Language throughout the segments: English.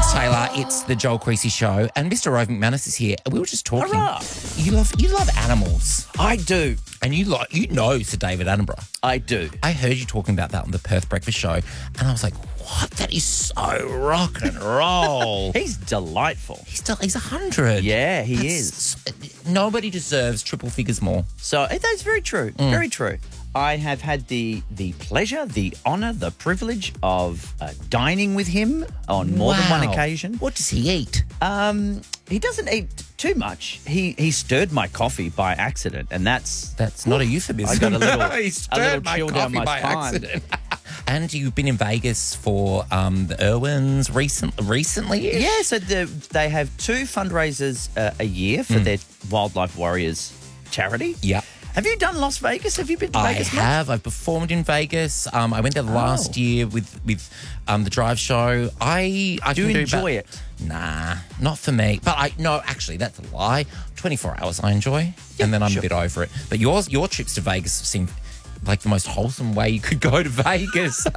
name's Taylor. It's the Joel Creasy Show, and Mr. Roving McManus is here. And we were just talking. Hurrah. You love animals, I do. and you know Sir David Attenborough. I do. I heard you talking about that on the Perth Breakfast Show, and I was like, "What? That is so rock and roll." He's delightful. He's 100. Yeah, he is. Nobody deserves triple figures more. So that's very true. Very true. I have had the pleasure, the honour, the privilege of dining with him on more than one occasion. What does he eat? He doesn't eat too much. He stirred my coffee by accident, and that's not a euphemism. I got a little, He stirred my chill down coffee my by spine. accident. And you've been in Vegas for the Irwins recently? Yeah, so they have 2 fundraisers a year for their Wildlife Warriors charity. Yeah. Have you done Las Vegas? Have you been to Vegas? I have. I've performed in Vegas. I went there last year with the Drive Show. I Do you enjoy it? Nah, not for me. But actually, that's a lie. 24 hours I enjoy, and then I'm a bit over it. But your trips to Vegas seem like the most wholesome way you could go to Vegas.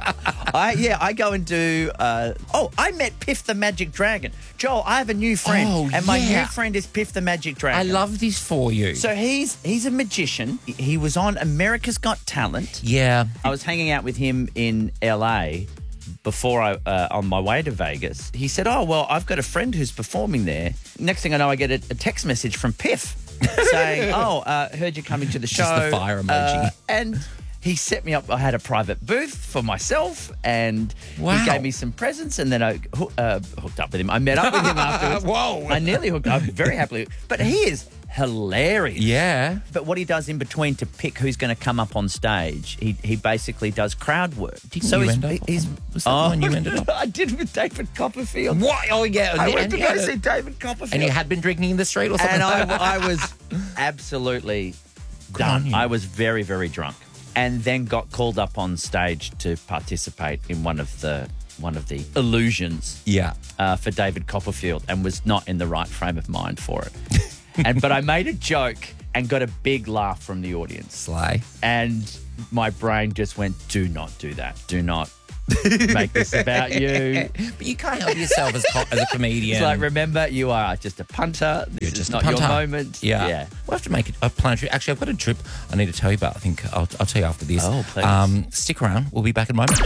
I go and do. I met Piff the Magic Dragon. Joel, I have a new friend, and my new friend is Piff the Magic Dragon. I love this for you. So he's a magician. He was on America's Got Talent. Yeah, I was hanging out with him in LA before on my way to Vegas. He said, "Oh well, I've got a friend who's performing there." Next thing I know, I get a text message from Piff saying, heard you coming to the show. Just the fire emoji. And he set me up. I had a private booth for myself, and he gave me some presents, and then I hooked up with him. I met up with him afterwards. Whoa. I nearly hooked up very happily. But he is hilarious. Yeah. But what he does in between to pick who's going to come up on stage, he basically does crowd work. Was that the one you ended up? I did with David Copperfield. What? Oh, yeah. I went to go see David Copperfield. And you had been drinking in the street or something? And I was absolutely done. I was very, very drunk. And then got called up on stage to participate in one of the illusions for David Copperfield, and was not in the right frame of mind for it. But I made a joke and got a big laugh from the audience. Slay. And my brain just went, do not do that. Do not make this about you. But you can't help yourself as a comedian. It's like, remember, you are just a punter. This is not your moment. Yeah. We'll have to make a plan trip. Actually, I've got a trip I need to tell you about. I think I'll tell you after this. Oh, please. Stick around. We'll be back in a moment.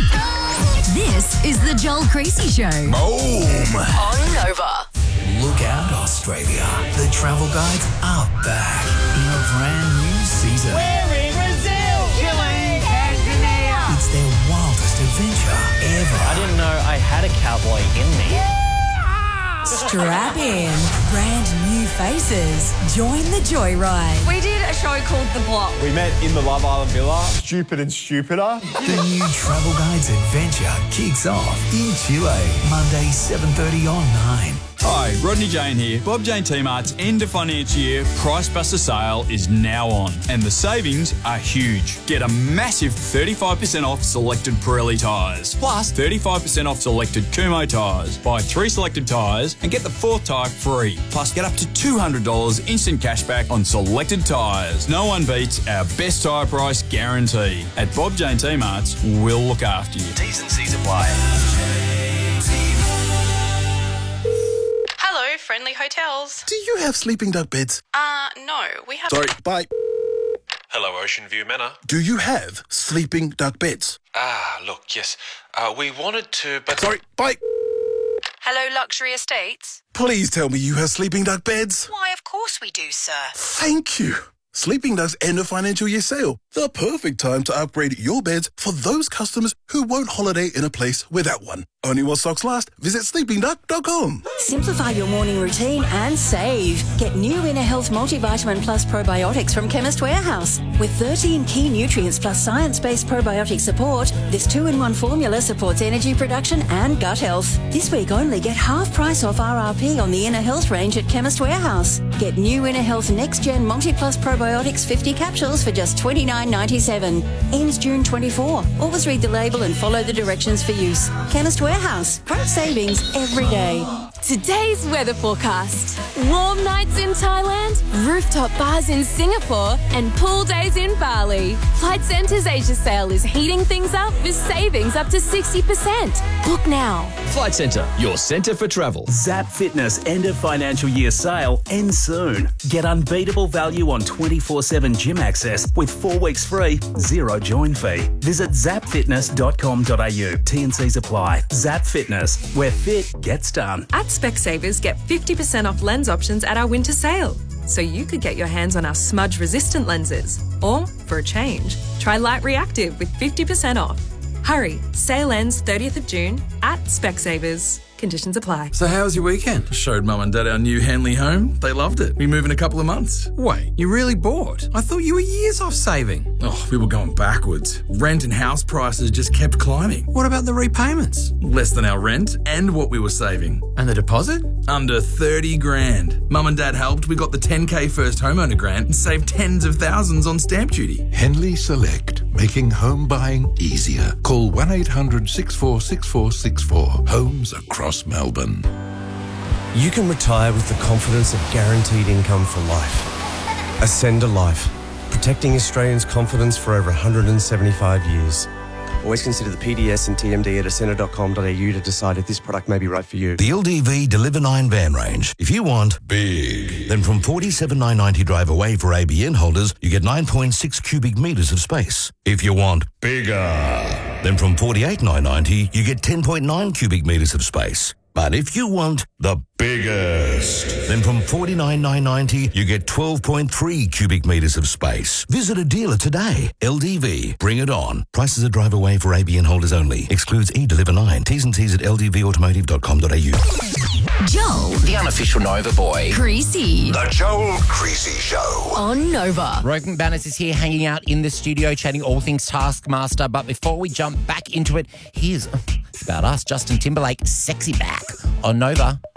This is the Joel Creasy Show. Boom! On Nova. Look out, Australia. The travel guides are back in a brand new season. We're in Brazil, Chile, Tanzania. It's their wildest adventure ever. I didn't know I had a cowboy in me. Strap in. Brand new faces. Join the joyride. We did a show called The Block. We met in the Love Island Villa. Stupid and stupider. The new Travel Guides adventure kicks off in Chile, Monday, 7:30 on 9. Hi, Rodney Jane here. Bob Jane T-Mart's end of financial year Price Buster sale is now on, and the savings are huge. Get a massive 35% off selected Pirelli tyres, plus 35% off selected Kumho tyres. Buy 3 selected tyres and get the 4th tyre free. Plus, get up to $200 instant cashback on selected tyres. No one beats our best tyre price guarantee. At Bob Jane T-Mart's, we'll look after you. T's and C's apply. Hello, Friendly Hotels. Do you have sleeping duck beds? No, we have... Sorry, bye. Hello, Ocean View Manor. Do you have sleeping duck beds? Look, yes. We wanted to, but... Sorry, bye. Hello, Luxury Estates. Please tell me you have sleeping duck beds. Why, of course we do, sir. Thank you. Sleeping Duck's end of financial year sale. The perfect time to upgrade your beds for those customers who won't holiday in a place without one. Only while stocks last. Visit sleepingduck.com. Simplify your morning routine and save. Get new Inner Health Multivitamin Plus Probiotics from Chemist Warehouse. With 13 key nutrients plus science-based probiotic support, this 2-in-1 formula supports energy production and gut health. This week only, get half price off RRP on the Inner Health range at Chemist Warehouse. Get new Inner Health Next Gen Multi-Plus Probiotics 50 capsules for just $29.97. Ends June 24. Always read the label and follow the directions for use. Chemist Warehouse. Warehouse. Great savings every day. Today's weather forecast. Warm nights in Thailand, rooftop bars in Singapore, and pool days in Bali. Flight Centre's Asia sale is heating things up with savings up to 60%. Book now. Flight Centre, your centre for travel. Zap Fitness end of financial year sale ends soon. Get unbeatable value on 24/7 gym access with 4 weeks free, zero join fee. Visit zapfitness.com.au. T&Cs apply. Zap Fitness, where fit gets done. At Specsavers, get 50% off lens options at our winter sale. So you could get your hands on our smudge-resistant lenses. Or, for a change, try Light Reactive with 50% off. Hurry, sale ends 30th of June at Specsavers. Conditions apply. So how was your weekend? Showed Mum and Dad our new Henley home. They loved it. We move in a couple of months. Wait, you really bought? I thought you were years off saving. Oh, we were going backwards. Rent and house prices just kept climbing. What about the repayments? Less than our rent and what we were saving. And the deposit? Under 30 grand. Mum and Dad helped. We got the 10K first homeowner grant and saved tens of thousands on stamp duty. Henley Select, making home buying easier. Call 1-800-646464. Homes across Melbourne. You can retire with the confidence of guaranteed income for life. Ascend a Life, protecting Australians' confidence for over 175 years. Always consider the PDS and TMD at ascender.com.au to decide if this product may be right for you. The LDV Deliver 9 van range. If you want big, then from $47,990 drive away for ABN holders, you get 9.6 cubic metres of space. If you want bigger, then from $48,990 you get 10.9 cubic metres of space. But if you want the biggest, then from $49,990 you get 12.3 cubic metres of space. Visit a dealer today. LDV, bring it on. Prices are drive away for ABN holders only. Excludes e-Deliver 9. T's and C's at ldvautomotive.com.au. Joel, The unofficial Nova boy. Creasy. The Joel Creasy Show. On Nova. Rogan Banners is here hanging out in the studio chatting all things Taskmaster. But before we jump back into it, here's about us, Justin Timberlake, Sexy Back on Nova.